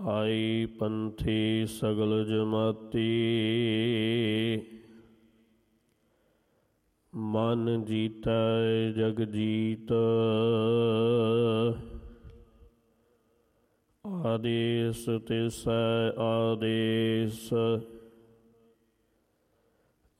ਆਈ ਪੰਥੀ ਸਗਲ ਜਮਾਤੀ। ਮਨ ਜੀਤੈ ਜਗ ਜੀਤ। ਆਦੇਸ ਤਿਸੈ ਆਦੇਸ।